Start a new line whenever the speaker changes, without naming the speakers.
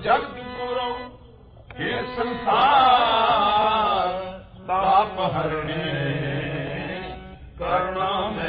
जगत गुरु हे संसार ताप हरणे करुणा में